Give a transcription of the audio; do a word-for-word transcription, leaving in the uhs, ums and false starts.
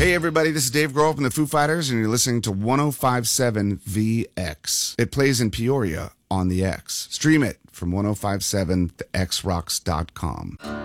Hey, everybody, this is Dave Grohl from the Foo Fighters, and you're listening to one oh five point seven V X. It plays in Peoria on the X. Stream it from ten fifty-seven the x rocks dot com.